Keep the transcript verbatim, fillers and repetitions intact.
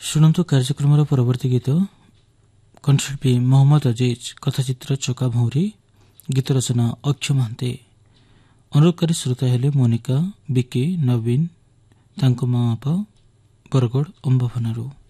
ଶୁଣନ୍ତୁ କାର୍ଯ୍ୟକ୍ରମର ପରବର୍ତ୍ତୀ ଗୀତ। କଣ୍ଠଶିଳ୍ପୀ ମହମ୍ମଦ ଅଜିଜ, କଥାଚିତ୍ର ଚକା ଭଉଁରୀ, ଗୀତ ରଚନା ଅକ୍ଷୟ ମହାନ୍ତି। ଅନୁରୋଧକାରୀ ଶ୍ରୋତା ହେଲେ ମୋନିକା, ବିକି, ନବୀନ, ତାଙ୍କ ମା ବାପା ବରଗଡ଼ ଅମ୍ବାଫନାରୁ।